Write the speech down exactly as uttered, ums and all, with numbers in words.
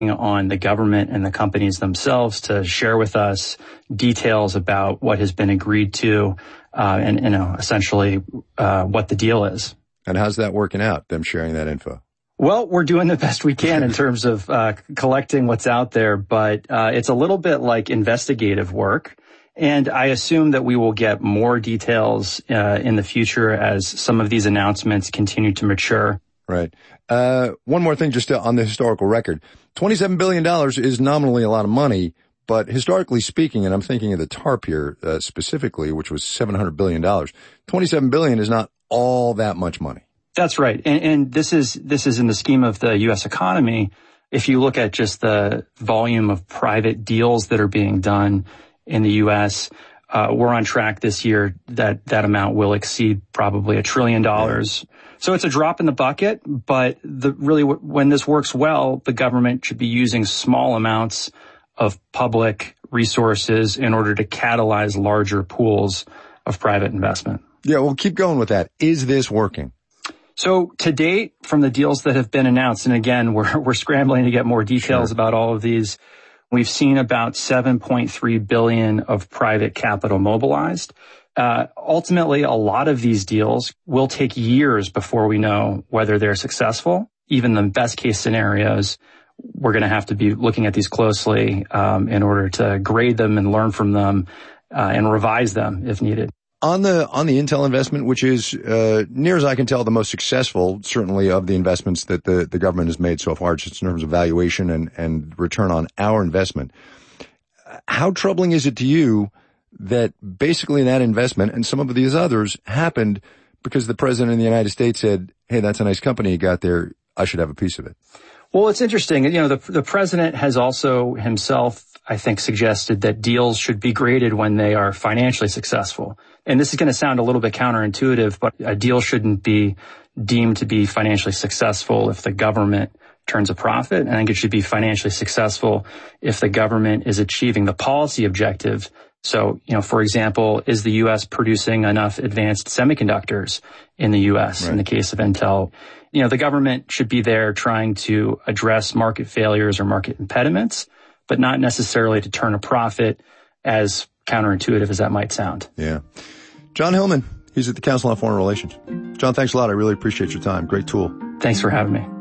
on the government and the companies themselves to share with us details about what has been agreed to, uh, and, you know, essentially, uh, what the deal is. And how's that working out, them sharing that info? Well, we're doing the best we can in terms of, uh, collecting what's out there, but, uh, it's a little bit like investigative work. And I assume that we will get more details, uh, in the future as some of these announcements continue to mature. Right. Uh, one more thing just on the historical record. twenty-seven billion dollars is nominally a lot of money, but historically speaking, and I'm thinking of the TARP here uh, specifically, which was seven hundred billion dollars, twenty-seven billion dollars is not all that much money. That's right. And, and this is, this is in the scheme of the U S economy. If you look at just the volume of private deals that are being done in the U S, uh, we're on track this year that that amount will exceed probably a trillion dollars. Yeah. So it's a drop in the bucket, but the really when this works well, the government should be using small amounts of public resources in order to catalyze larger pools of private investment. Yeah, well, keep going with that. Is this working? So to date, from the deals that have been announced, and again, we're we're scrambling to get more details sure. about all of these, we've seen about seven point three billion dollars of private capital mobilized. Uh, ultimately, a lot of these deals will take years before we know whether they're successful. Even the best case scenarios, we're going to have to be looking at these closely um, in order to grade them and learn from them uh, and revise them if needed. On the on the Intel investment, which is, uh, near as I can tell, the most successful, certainly, of the investments that the, the government has made so far, just in terms of valuation and, and return on our investment. How troubling is it to you that basically that investment and some of these others happened because the president of the United States said, hey, that's a nice company you got there, I should have a piece of it? Well, it's interesting. You know, the, the president has also himself, I think, suggested that deals should be graded when they are financially successful. And this is going to sound a little bit counterintuitive, but a deal shouldn't be deemed to be financially successful if the government turns a profit. And I think it should be financially successful if the government is achieving the policy objective. So, you know, for example, is the U S producing enough advanced semiconductors in the U S right. in the case of Intel? You know, the government should be there trying to address market failures or market impediments, but not necessarily to turn a profit, as counterintuitive as that might sound. Yeah. John Hillman, he's at the Council on Foreign Relations. John, thanks a lot. I really appreciate your time. Great tool. Thanks for having me.